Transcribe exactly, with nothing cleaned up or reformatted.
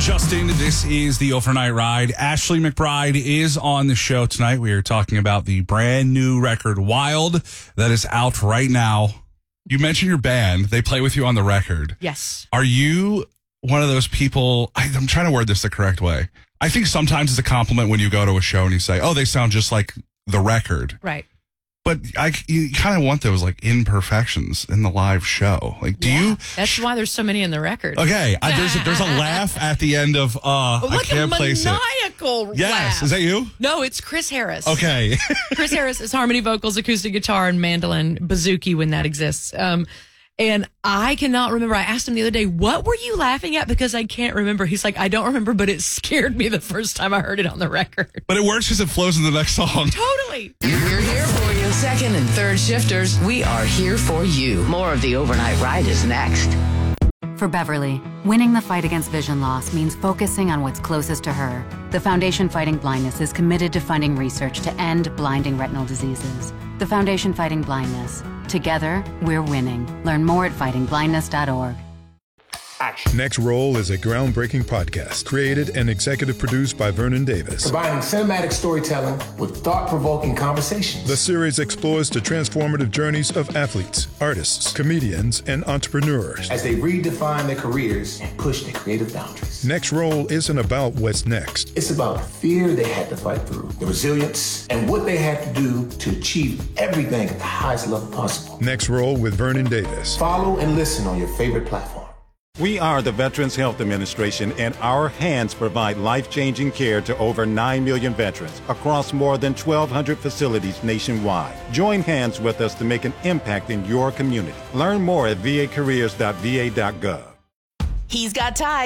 Justin. This is the Overnight Ride. Ashley McBryde is on the show tonight. We are talking about the brand new record, Wild, that is out right now. You mentioned your band. They play with you on the record. Yes. Are you one of those people? I, I'm trying to word this the correct way. I think sometimes it's a compliment when you go to a show and you say, oh, they sound just like the record. Right. But I, you kind of want those like imperfections in the live show. Like, do yeah, you? That's why there's so many in the record. Okay, I, there's a, there's a laugh at the end of. Uh, oh, I can't a place it. maniacal Yes, laugh. is that you? No, it's Chris Harris. Okay, Chris Harris is harmony vocals, acoustic guitar, and mandolin, bouzouki when that exists. Um, and I cannot remember. I asked him the other day, "What were you laughing at?" Because I can't remember. He's like, "I don't remember, but it scared me the first time I heard it on the record." But it works because it flows in the next song. Totally. We're here for you. Second and third shifters, we are here for you. More of the Overnight Ride is next. For Beverly, winning the fight against vision loss means focusing on what's closest to her. The Foundation Fighting Blindness is committed to funding research to end blinding retinal diseases. The Foundation Fighting Blindness. Together, we're winning. Learn more at fighting blindness dot org. Next Roll is a groundbreaking podcast created and executive produced by Vernon Davis. Combining cinematic storytelling with thought-provoking conversations. The series explores the transformative journeys of athletes, artists, comedians, and entrepreneurs as they redefine their careers and push their creative boundaries. Next Roll isn't about what's next. It's about the fear they had to fight through, the resilience, and what they had to do to achieve everything at the highest level possible. Next Roll with Vernon Davis. Follow and listen on your favorite platform. We are the Veterans Health Administration, and our hands provide life-changing care to over nine million veterans across more than twelve hundred facilities nationwide. Join hands with us to make an impact in your community. Learn more at v a careers dot v a dot gov. He's got ties.